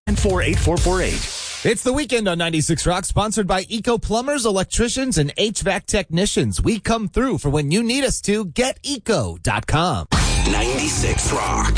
48448. It's the weekend on 96 Rock, sponsored by Eco Plumbers, Electricians, and HVAC Technicians. We come through for when you need us to. GetEco.com. 96 Rock.